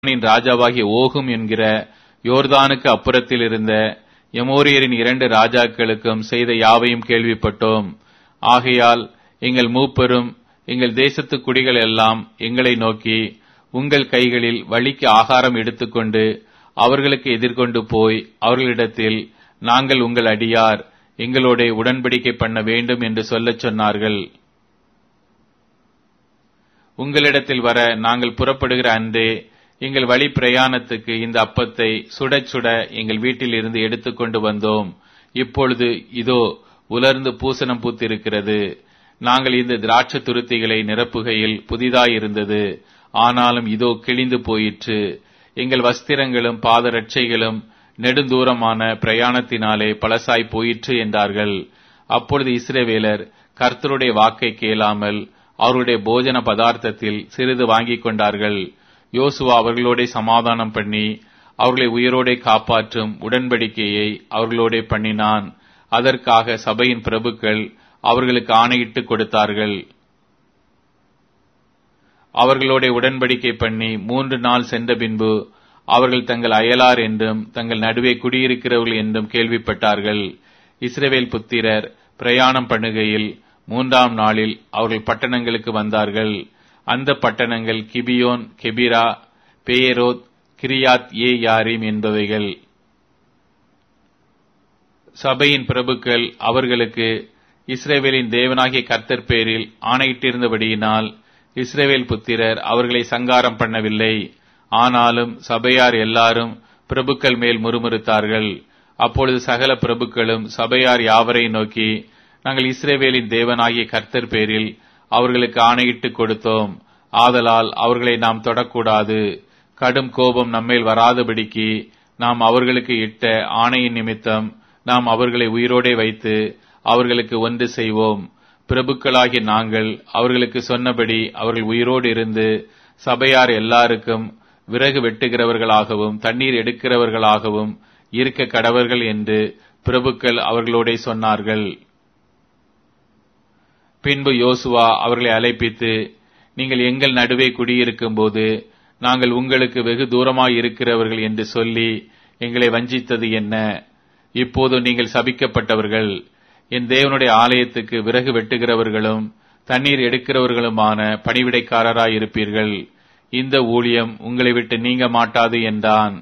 ராஜாவாகிய ஓகும் என்கிற யோர்தானுக்கு அப்புறத்தில் இருந்த எமோரியரின் 2 ராஜாக்களுக்கும் செய்த யாவையும் கேள்விப்பட்டோம். ஆகையால் எங்கள் மூப்பரும் எங்கள் தேசத்து குடிகள் எல்லாம் எங்களை நோக்கி, உங்கள் கைகளில் வழிக்கு ஆகாரம் எடுத்துக்கொண்டு அவர்களுக்கு எதிர்கொண்டு போய் அவர்களிடத்தில், நாங்கள் உங்கள் அடியார், எங்களோட உடன்படிக்கை பண்ண வேண்டும் என்று சொல்லச் சொன்னார்கள். உங்களிடத்தில் வர நாங்கள் புறப்படுகிற அன்றே எங்கள் வழி பிரயாணத்துக்கு இந்த அப்பத்தை சுட சுட எங்கள் வீட்டில் இருந்து எடுத்துக்கொண்டு வந்தோம். இப்பொழுது இதோ உலர்ந்து பூசணம் பூத்திருக்கிறது. நாங்கள் இந்த திராட்சை துருத்திகளை நிரப்புகையில் புதிதாயிருந்தது, ஆனாலும் இதோ கிழிந்து போயிற்று. எங்கள் வஸ்திரங்களும் பாதரட்சைகளும் நெடுந்தூரமான பிரயாணத்தினாலே பழசாய் போயிற்று என்றார்கள். அப்பொழுது இஸ்ரவேலர் கர்த்தருடைய வாக்கை கேளாமல் அவருடைய போஜன பதார்த்தத்தில் சிறிது வாங்கிக் கொண்டார்கள். யோசுவா அவர்களோட சமாதானம் பண்ணி அவர்களை உயிரோடே காப்பாற்றும் உடன்படிக்கையை அவர்களோட பண்ணினான். அதற்காக சபையின் பிரபுக்கள் அவர்களுக்கு ஆணையிட்டு கொடுத்தார்கள். அவர்களோட உடன்படிக்கை பண்ணி 3 நாள் சென்ற பின்பு அவர்கள் தங்கள் அயலார் என்றும் தங்கள் நடுவே குடியிருக்கிறவர்கள் என்றும் கேள்விப்பட்டார்கள். இஸ்ரவேல் புத்திரர் பிரயாணம் பண்ணுகையில் 3ஆம் நாளில் அவர்கள் பட்டணங்களுக்கு வந்தார்கள். அந்த பட்டணங்கள் கிபியோன், கெபிரா, பேயரோத், கிரியாத் ஏயாரீம் என்பவைகள். சபையின் பிரபுக்கள் அவர்களுக்கு இஸ்ரவேலின் தேவனாகிய கர்த்தர் பேரில் ஆணையிட்டிருந்தபடியினால் இஸ்ரவேல் புத்திரர் அவர்களை சங்காரம் பண்ணவில்லை. ஆனாலும் சபையார் எல்லாரும் பிரபுக்கள் மேல் முறுமுறுத்தார்கள். அப்பொழுது சகல பிரபுக்களும் சபையார் யாவரை நோக்கி, நாங்கள் இஸ்ரவேலின் தேவனாகிய கர்த்தர் பேரில் அவர்களுக்கு ஆணையிட்டு கொடுத்தோம். ஆதலால் அவர்களை நாம் தொடக்கூடாது. கடும் கோபம் நம்மேல் வராதபடிக்கு நாம் அவர்களுக்கு இட்ட ஆணையின் நிமித்தம் நாம் அவர்களை உயிரோடே வைத்து அவர்களுக்கு ஒன்று செய்வோம். பிரபுக்களாகிய நாங்கள் அவர்களுக்கு சொன்னபடி அவர்கள் உயிரோடு இருந்து சபையார் எல்லாருக்கும் விறகு வெட்டுகிறவர்களாகவும் தண்ணீர் எடுக்கிறவர்களாகவும் இருக்க கடவர்கள் என்று பிரபுக்கள் அவர்களோட சொன்னார்கள். பின்பு யோசுவா அவர்களை அழைப்பித்து, நீங்கள் எங்கள் நடுவே குடியிருக்கும் போது நாங்கள் உங்களுக்கு வெகு தூரமாய் இருக்கிறவர்கள் என்று சொல்லி எங்களை வஞ்சித்தது என்ன? இப்போது நீங்கள் சபிக்கப்பட்டவர்கள். என் தேவனுடைய ஆலயத்துக்கு விறகு வெட்டுகிறவர்களும் தண்ணீர் எடுக்கிறவர்களுமான பணிவிடைக்காரராய் இருப்பீர்கள். இந்த ஊழியம் உங்களை விட்டு நீங்க மாட்டாது என்றான்.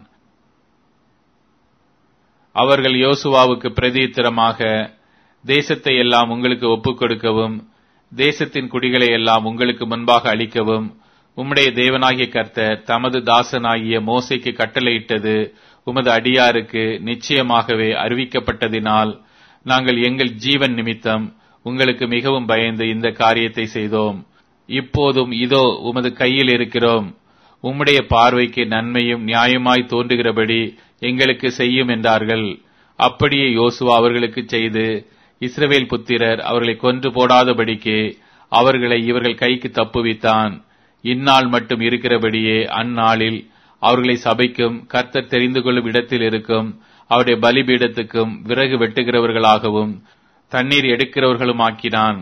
அவர்கள் யோசுவாவுக்கு பிரதியுத்தரமாக, தேசத்தை எல்லாம் உங்களுக்கு ஒப்புக் கொடுக்கவும் தேசத்தின் குடிகளை எல்லாம் உங்களுக்கு முன்பாக அளிக்கவும் உம்முடைய தேவனாகிய கர்த்தர் தமது தாசனாகிய மோசேக்கு கட்டளையிட்டது உமது அடியாருக்கு நிச்சயமாகவே அறிவிக்கப்பட்டதினால் நாங்கள் எங்கள் ஜீவன் நிமித்தம் உங்களுக்கு மிகவும் பயந்து இந்த காரியத்தை செய்தோம். இப்போதும் இதோ உமது கையில் இருக்கிறோம். உம்முடைய பார்வைக்கு நன்மையும் நியாயமாய் தோன்றுகிறபடி எங்களுக்கு செய்யும் என்றார்கள். அப்படியே யோசுவா அவர்களுக்கு செய்து இஸ்ரவேல் புத்திரர் அவர்களை கொன்று போடாதபடிக்கு அவர்களை இவர்கள் கைக்கு தப்புவித்தான். இந்நாள் மட்டும் இருக்கிறபடியே அந்நாளில் அவர்களை சபைக்கும் கர்த்தர் தெரிந்து கொள்ளும் இடத்தில் இருக்கும் அவருடைய பலிபீடத்துக்கும் விறகு வெட்டுகிறவர்களாகவும் தண்ணீர் எடுக்கிறவர்களும் ஆக்கினான்.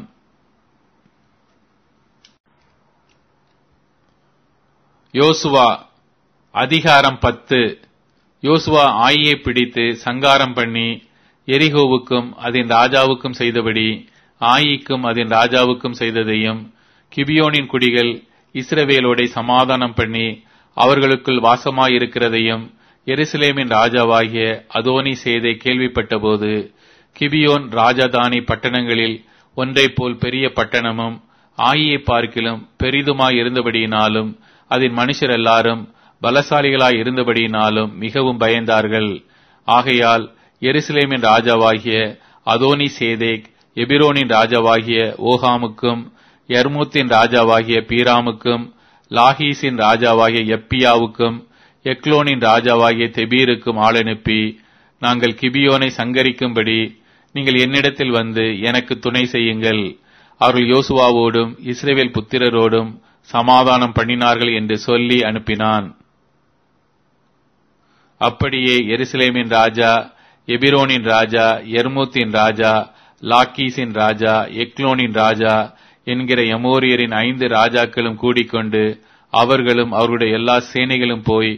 யோசுவா அதிகாரம் 10. யோசுவா ஆயியை பிடித்து சங்காரம் பண்ணி எரிகோவுக்கும் அதன் ராஜாவுக்கும் செய்தபடி ஆயிக்கும் அதன் ராஜாவுக்கும் செய்ததையும், கிபியோனின் குடிகள் இஸ்ரவேலோட சமாதானம் பண்ணி அவர்களுக்குள் வாசமாயிருக்கிறதையும் எருசலேமின் ராஜாவாகிய அதோனி சேதை கேள்விப்பட்டபோது, கிபியோன் ராஜதானி பட்டணங்களில் ஒன்றை போல் பெரிய பட்டணமும் ஆயியை பார்க்கிலும் பெரிதுமாய் இருந்தபடியினாலும் அதன் மனுஷர் எல்லாரும் பலசாலிகளாய் இருந்தபடியினாலும் மிகவும் பயந்தார்கள். ஆகையால் எருசலேமின் ராஜாவாகிய அதோனி சேதேக் எபிரோனின் ராஜாவாகிய ஓகாமுக்கும் யர்மூத்தின் ராஜாவாகிய பீராமுக்கும் லாகீசின் ராஜாவாகிய எப்பியாவுக்கும் எக்லோனின் ராஜாவாகிய தெபீருக்கும் ஆளனுப்பி, நாங்கள் கிபியோனை சங்கரிக்கும்படி நீங்கள் என்னிடத்தில் வந்து எனக்கு துணை செய்யுங்கள். அவர்கள் யோசுவாவோடும் இஸ்ரவேல் புத்திரரோடும் சமாதானம் பண்ணினார்கள் என்று சொல்லி அனுப்பினான். அப்படியே எருசலேமின் ராஜா, எபிரோனின் ராஜா, யர்மூத்தின் ராஜா, லாக்கீசின் ராஜா, எக்லோனின் ராஜா என்கிற எமோரியரின் 5 ராஜாக்களும் கூடிக்கொண்டு அவர்களும் அவருடைய எல்லா சேனைகளும் போய்